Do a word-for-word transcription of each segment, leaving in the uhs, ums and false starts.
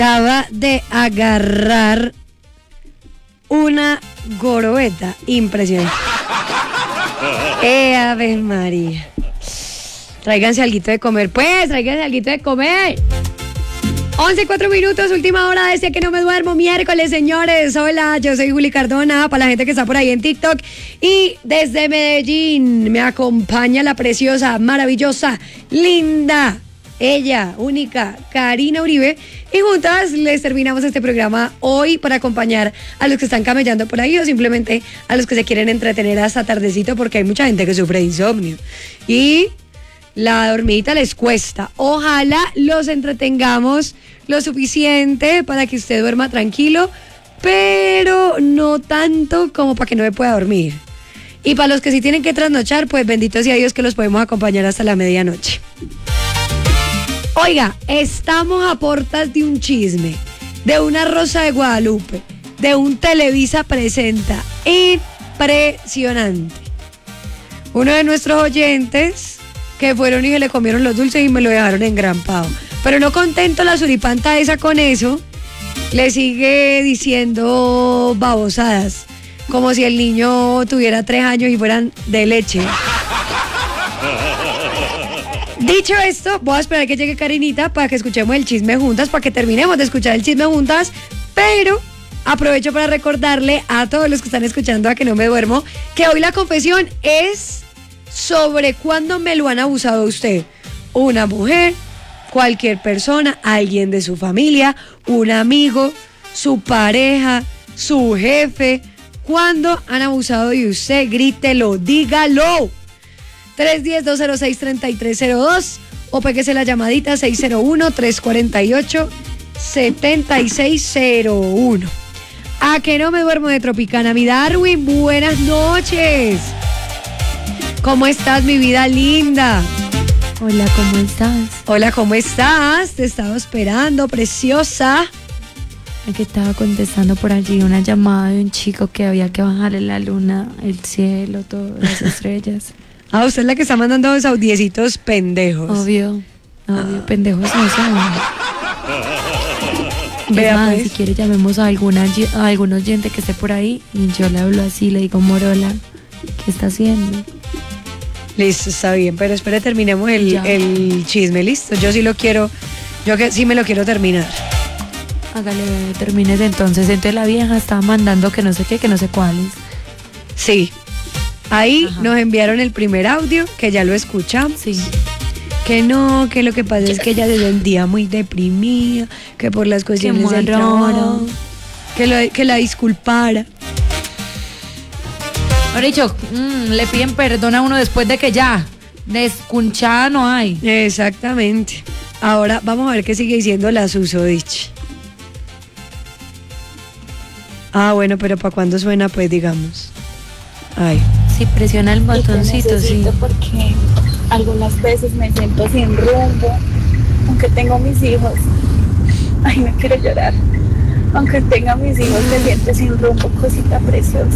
Acaba de agarrar una gorobeta impresionante. ¡Eh, Ave María! Tráiganse alguito de comer, pues, tráiganse alguito de comer. once y cuatro minutos, última hora de este que no me duermo, miércoles, señores. Hola, yo soy Juli Cardona, para la gente que está por ahí en TikTok. Y desde Medellín me acompaña la preciosa, maravillosa, linda, ella, única, Karina Uribe. Y juntas les terminamos este programa hoy para acompañar a los que están camellando por ahí o simplemente a los que se quieren entretener hasta tardecito, porque hay mucha gente que sufre de insomnio. Y la dormidita les cuesta. Ojalá los entretengamos lo suficiente para que usted duerma tranquilo, pero no tanto como para que no me pueda dormir. Y para los que sí tienen que trasnochar, pues bendito sea Dios que los podemos acompañar hasta la medianoche. Oiga, estamos a portas de un chisme, de una Rosa de Guadalupe, de un Televisa Presenta. Impresionante. Uno de nuestros oyentes que fueron y se le comieron los dulces y me lo dejaron engrampado. Pero no contento la suripanta esa con eso, le sigue diciendo babosadas, como si el niño tuviera tres años y fueran de leche. Dicho esto, voy a esperar que llegue Karinita para que escuchemos el chisme juntas, para que terminemos de escuchar el chisme juntas, pero aprovecho para recordarle a todos los que están escuchando A Que No Me Duermo que hoy la confesión es sobre cuándo me lo han abusado a usted. Una mujer, cualquier persona, alguien de su familia, un amigo, su pareja, su jefe. ¿Cuándo han abusado de usted? Grítelo, dígalo. tres uno cero, dos cero seis, tres tres cero dos o péguese la llamadita seis cero uno, tres cuatro ocho, siete seis cero uno. A Que No Me Duermo de Tropicana. Mi Darwin, buenas noches. ¿Cómo estás, mi vida linda? Hola, ¿cómo estás? Hola, ¿cómo estás? Te estaba esperando, preciosa. Aquí estaba contestando por allí una llamada de un chico que había que bajarle la luna, el cielo, todas las estrellas. Ah, usted es la que está mandando los audiecitos pendejos. Obvio, obvio, ah. Pendejos no son. Vea, más, pues. Si quiere llamemos a, alguna, a algún oyente que esté por ahí y yo le hablo así, le digo, Morola, ¿qué está haciendo? Listo, está bien, pero espere, terminemos el, el chisme, listo. Yo sí lo quiero, yo que sí me lo quiero terminar. Hágale, bebé, termines entonces. Entonces la vieja estaba mandando que no sé qué, que no sé cuáles. Sí. Ahí Ajá. Nos enviaron el primer audio, que ya lo escuchamos. Sí. Que no, que lo que pasa es que ella se sentía muy deprimida, que por las cuestiones del trabajo, que, lo, que la disculpara. Ahora dicho, mmm, le piden perdón a uno después de que ya descunchada no hay. Exactamente. Ahora vamos a ver qué sigue diciendo la susodich. Ah, bueno, pero ¿para cuándo suena? Pues digamos. Ay. Sí, presiona el botoncito, sí. Porque algunas veces me siento sin rumbo, aunque tengo mis hijos. Ay, no quiero llorar. Aunque tenga mis hijos, me siento sin rumbo, cosita preciosa.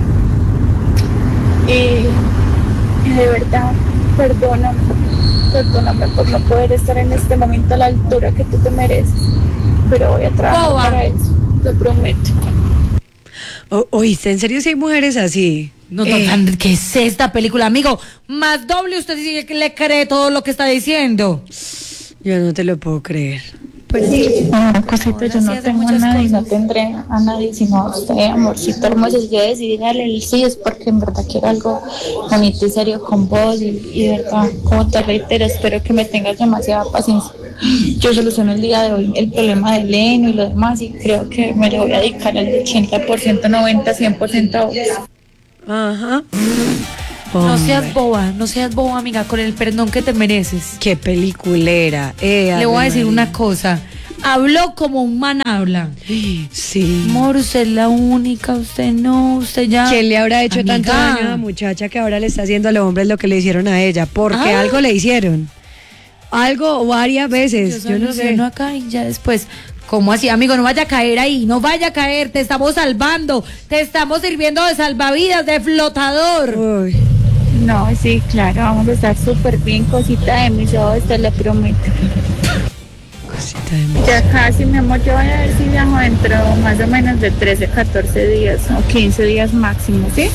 Y, y de verdad, perdóname, perdóname por no poder estar en este momento a la altura que tú te mereces. Pero voy a trabajar Boba. para eso, lo prometo. O, oíste, ¿en serio si hay mujeres así? No, Eh. no, ¿qué es esta película, amigo? Más doble usted sí que le cree todo lo que está diciendo. Yo no te lo puedo creer. Pues sí, una cosita, Ahora yo sí no hace tengo a muchas nadie, no cosas. tendré a nadie sino a usted, amorcito hermoso. Si yo decidí darle el sí es porque en verdad quiero algo bonito y serio con vos y, y de verdad, como te reitero, espero que me tengas demasiada paciencia. Yo soluciono el día de hoy el problema de Leno y lo demás y creo que me lo voy a dedicar al ochenta por ciento, noventa, cien por ciento a vos. Ajá. No seas Hombre, boba, no seas boba, amiga, con el perdón que te mereces. qué peliculera. Eh, Le voy a decir Ave una María. cosa. Habló como un man habla. Sí. Amor, usted es la única, usted no, usted ya. ¿Quién le habrá hecho Amiga. tanto daño a la muchacha que ahora le está haciendo a los hombres lo que le hicieron a ella? Porque Ah. algo le hicieron. Algo varias veces. Yo, no sé. No acá y ya después. ¿Cómo así, amigo? No vaya a caer ahí, no vaya a caer, te estamos salvando, te estamos sirviendo de salvavidas, de flotador. Uy. No, sí, claro, vamos a estar súper bien, cosita de mis ojos, te lo prometo. Cosita de mí. Ya casi, mi amor, yo voy a ver si viajo dentro más o menos de trece, catorce días o quince días máximo, ¿sí?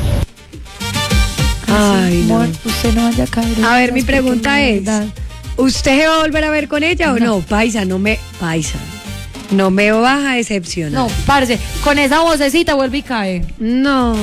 Ay, no. Amor, usted no vaya a caer. en A ver, esas mi pregunta pequeñas es, verdades. ¿usted se va a volver a ver con ella o No. no? Paisa, no me... Paisa. No me vas a decepcionar. No, parce, con esa vocecita vuelve y cae. No.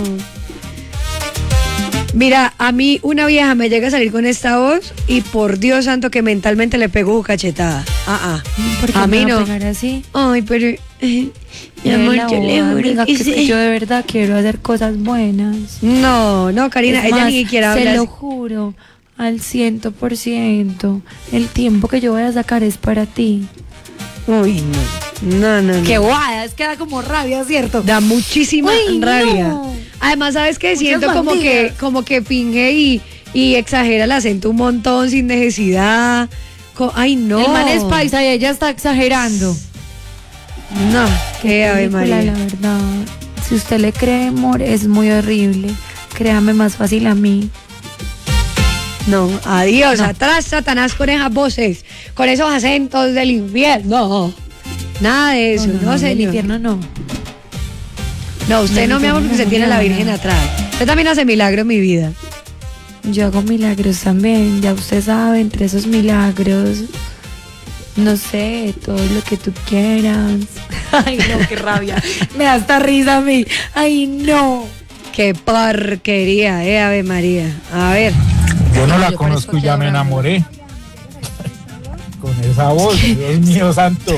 Mira, a mí una vieja me llega a salir con esta voz y por Dios santo que mentalmente le pego su cachetada. Ah, ah. ¿Por qué A me mí va a no. pegar así? Ay, pero... eh, mi De amor, la yo le boda, juro amiga, que que es que sí. yo de verdad quiero hacer cosas buenas. No, no, Karina, Es ella más, ni siquiera se habla lo así. juro, al ciento por ciento. El tiempo que yo voy a sacar es para ti. Uy, no. No, no, no. Qué guada, es que da como rabia, ¿cierto? Da muchísima Uy, rabia. no. Además, ¿sabes qué? Muchas Siento como que, bandidas. como que finge y, y exagera el acento un montón sin necesidad. Co- Ay, no. El man es paisa y ella está exagerando. No, qué ave película, María. la verdad. Si usted le cree, amor, es muy horrible. Créame más fácil a mí. No, adiós, No. atrás Satanás con esas voces, con esos acentos del infierno. Nada de eso, no, el señor. infierno no. No, usted del no, mi amor, infierno porque se no, tiene la nada. Virgen atrás. Usted también hace milagro en mi vida. Yo hago milagros también, ya usted sabe, entre esos milagros, no sé, todo lo que tú quieras. Ay, no, qué rabia. Me da hasta risa a mí. Ay, no. Qué porquería, eh, Ave María. A ver. Yo no la Yo conozco parezco y ya me que ahora- enamoré. Con esa voz, Dios mío santo.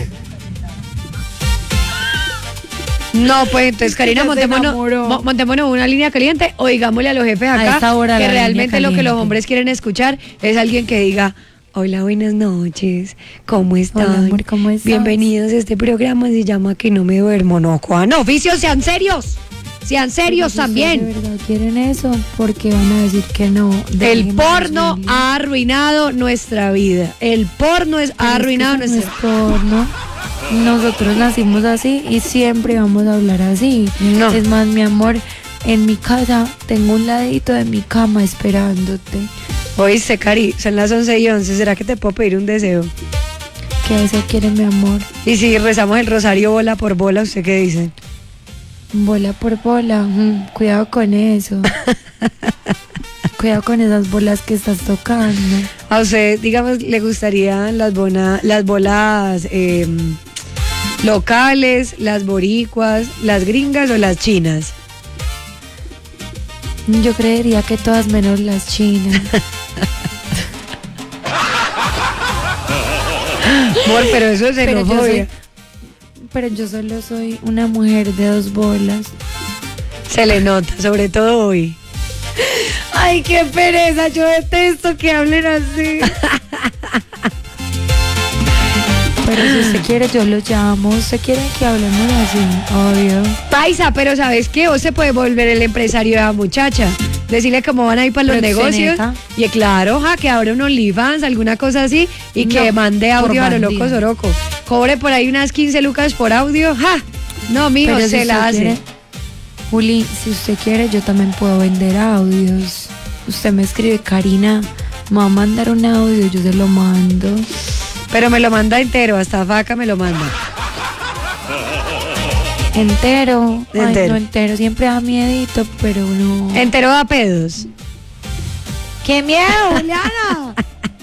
No, pues entonces, Karina, Ya se montémonos, enamoró. mo- montémonos una línea caliente o digámosle a los jefes A acá esta hora que la realmente línea lo que los caliente. hombres quieren escuchar es alguien que diga: hola, buenas noches, ¿cómo están? Hola, amor, ¿cómo estás? Bienvenidos a este programa, se llama Que no me duermo. No, Juan, oficios, sean serios, sean serios Pero si también. ustedes de verdad quieren eso, porque van a decir que no. El Déjenme porno decirles. ha arruinado nuestra vida. El porno es, Pero ha es que arruinado eso no nuestra es porno. Nosotros nacimos así y siempre vamos a hablar así. No. Es más, mi amor, en mi casa tengo un ladito de mi cama esperándote. Oíste, Cari, son las once y once. ¿Será que te puedo pedir un deseo? ¿Qué deseo quiere mi amor? Y si rezamos el rosario bola por bola, ¿usted qué dice? Bola por bola. mm, cuidado con eso. Cuidado con esas bolas que estás tocando. A usted, digamos, le gustarían las, bona- las bolas eh, locales, las boricuas, las gringas o las chinas. Yo creería que todas menos las chinas. Amor, pero eso es Pero yo, soy, xenofobia. pero yo solo soy una mujer de dos bolas. Se le nota, sobre todo hoy. Ay, qué pereza, yo detesto que hablen así. Pero si usted quiere, yo lo llamo. ¿Usted quiere que hablemos así? Obvio. Paisa, pero ¿sabes qué? Vos se puede volver el empresario de la muchacha. Decirle cómo van a ir para los negocios. Proxeneta. Y claro, ja, que abra un OnlyFans, alguna cosa así. Y que No, mande por audio a los bandido. locos Oroco. Cobre por ahí unas quince lucas por audio. Ja. No, mijo, Pero si se usted la hace. quiere- Juli, si usted quiere, yo también puedo vender audios. Usted me escribe, Karina, me va a mandar un audio, yo se lo mando. Pero me lo manda entero, hasta vaca me lo manda. Entero. Ay, Entero. no entero, siempre da miedito, pero no. Entero da pedos. ¡Qué miedo, Juliana!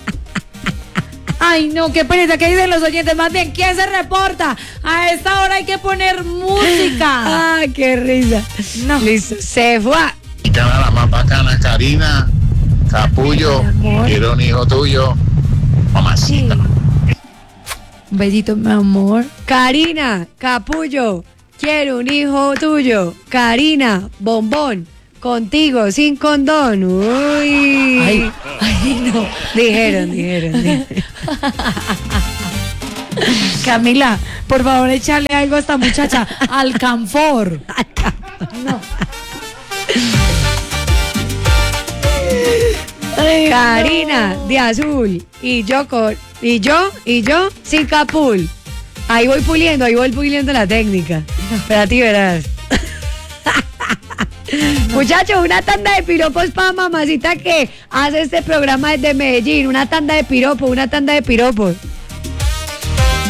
Ay, no, qué pereza, ¿qué dicen los oyentes? Más bien, ¿quién se reporta? A esta hora hay que poner música. Ah, qué risa. No. Listo, se fue. Mi cámara más bacana, Karina, Capullo, Mi amor. quiero un hijo tuyo, mamacita. Un besito, mi amor. Karina, Capullo, quiero un hijo tuyo. Karina, bombón, contigo, sin condón. Uy. Ay, ay, no. Dijeron, dijeron, dijeron. Camila, por favor, échale algo a esta muchacha. Alcanfor. No. Karina, de azul. Y yo con. Y yo, y yo, sin capul. Ahí voy puliendo, ahí voy puliendo la técnica. Pero a ti verás. Muchachos, una tanda de piropos para mamacita que hace este programa desde Medellín. Una tanda de piropos, una tanda de piropos.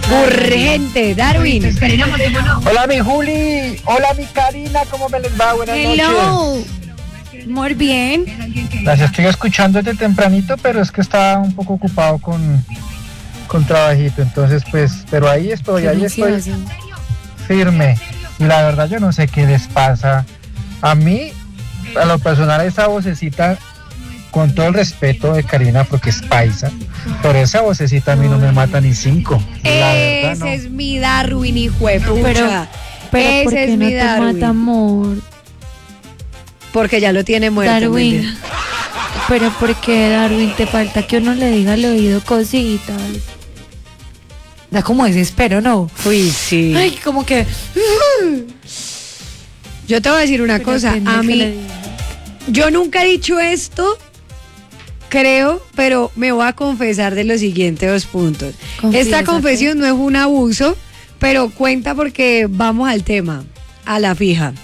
Urgente, Darwin. Hola mi Juli, hola mi Karina, ¿cómo me les va? Buenas Hello. noches. Muy bien. Las estoy escuchando desde tempranito, pero es que estaba un poco ocupado con, con trabajito, entonces pues, pero ahí estoy, ahí estoy firme. Y la verdad yo no sé qué les pasa. A mí, a lo personal, esa vocecita, con todo el respeto de Karina, porque es paisa, pero esa vocecita a mí no me mata ni cinco. La verdad, Ese no. es mi Darwin, hijo de pucha. Pero, pero Ese ¿por qué es no mi te Darwin. mata amor? Porque ya lo tiene muerto. Darwin. mentira. Pero ¿por qué, Darwin? Te falta que uno le diga al oído cositas. Da como desespero, ¿no? Uy, sí. Ay, como que... Yo te voy a decir una Pero cosa. depende A que le mí, diga. yo nunca he dicho esto, creo, pero me voy a confesar de los siguientes dos puntos. Confiésate. Esta confesión no es un abuso, pero cuenta porque vamos al tema, a la fija.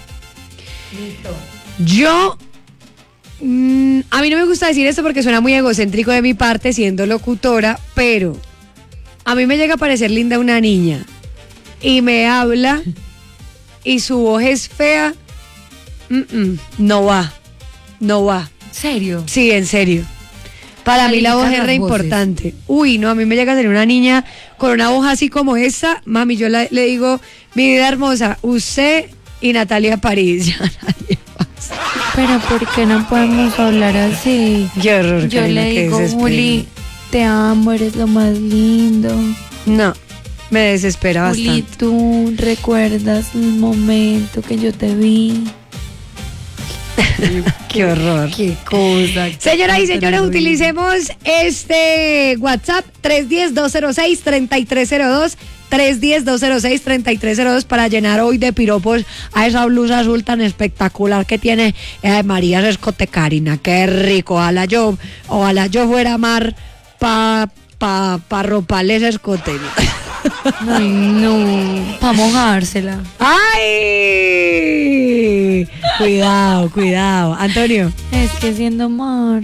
Yo, mm, a mí no me gusta decir esto porque suena muy egocéntrico de mi parte siendo locutora, pero a mí me llega a parecer linda una niña y me habla y su voz es fea, mm, mm, no va, no va. ¿Serio? Sí, en serio. Para mí la voz Califican es re las voces. importante. Uy, no, a mí me llega a ser una niña con una voz así como esa. Mami, yo la- le digo, mi vida hermosa, usted y Natalia París. Ya nadie más. Pero ¿por qué no podemos hablar así? Qué horror, Yo Karina, le qué digo, desespero. Juli, te amo, eres lo más lindo. No, me desespera Juli, bastante. tú recuerdas el momento que yo te vi. Qué horror. Qué cosa. Señoras y señores, Terrible. utilicemos este WhatsApp tres uno cero, dos cero seis, tres tres cero dos, tres uno cero, dos cero seis, tres tres cero dos para llenar hoy de piropos a esa blusa azul tan espectacular que tiene eh, María Escote Karina. Qué rico. Ojalá yo, ojalá yo fuera mar pa, pa, pa roparle ese escote. Ay, no. Para mojársela. ¡Ay! Cuidado, cuidado. Antonio. Es que siendo mar.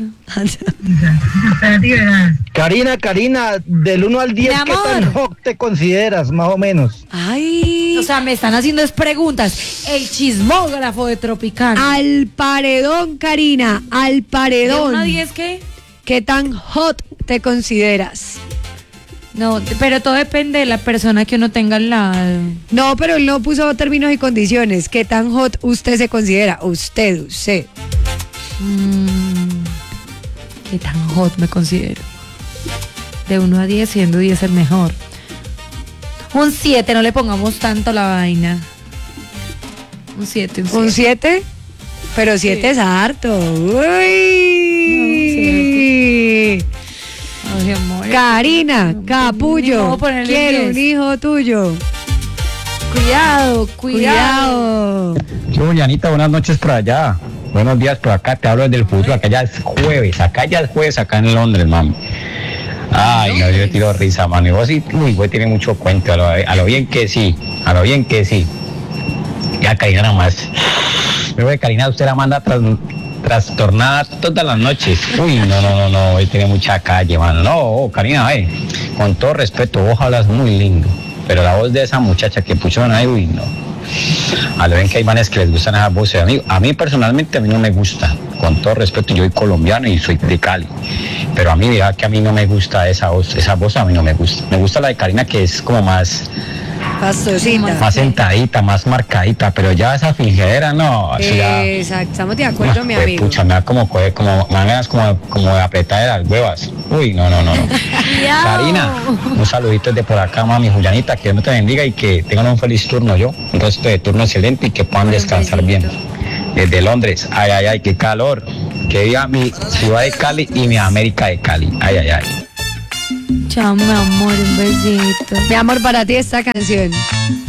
Karina, Karina, del uno al diez, Mi ¿qué amor. tan hot te consideras, más o menos? Ay. O sea, me están haciendo es preguntas. El chismógrafo de Tropicana. Al paredón, Karina, al ¿De paredón. uno a diez qué? ¿Qué tan hot te consideras? No, pero todo depende de la persona que uno tenga al lado. No, pero él no puso términos y condiciones. ¿Qué tan hot usted se considera? Usted, usted. Mm, ¿Qué tan hot me considero? De uno a diez, siendo diez el mejor. Un siete, no le pongamos tanto la vaina. Un siete, un ¿Un siete. siete? Pero siete es harto. Uy. Ay, amor. Karina, No, capullo, vamos a ponerle quiero diez. un hijo tuyo. Cuidado, cuidado. Cuidado. Yo, Julianita, buenas noches por allá. Buenos días por acá, te hablo desde el futuro. Acá ya es jueves, acá ya es jueves, acá en Londres, mami. Ay, no, yo tiro risa, mano. Y vos sí, uy, vos tiene mucho cuento, a lo, a lo bien que sí, a lo bien que sí. Ya, Karina, nada más. Pero de Karina, usted la manda tras, trastornada todas las noches. Uy, no, no, no, no, hoy tiene mucha calle, mano. No, Karina, eh, con todo respeto, vos hablas muy lindo. Pero la voz de esa muchacha que pucharon ahí, uy, no. A lo bien que hay manes que les gustan esas voces. A mí, a mí personalmente a mí no me gusta. Con todo respeto, yo soy colombiano y soy de Cali. Pero a mí, mira que a mí no me gusta esa voz. Esa voz a mí no me gusta. Me gusta la de Karina, que es como más, Pastosita. más sentadita, más marcadita. Pero ya esa fingidera, no. Eso ya, Exacto, estamos de acuerdo, mi pues, amigo. pucha, me da como, como, como, me dan ganas como, como de apretar de las huevas. Uy, no, no, no, no. Karina, un saludito desde por acá, mami Julianita, que Dios me te bendiga y que tengan un feliz turno yo, un resto de turno excelente y que puedan descansar bien. Desde Londres, ay, ay, ay, qué calor. Que viva mi ciudad de Cali y mi América de Cali. Ay, ay, ay. Chao, mi amor, un besito. Mi amor, para ti esta canción.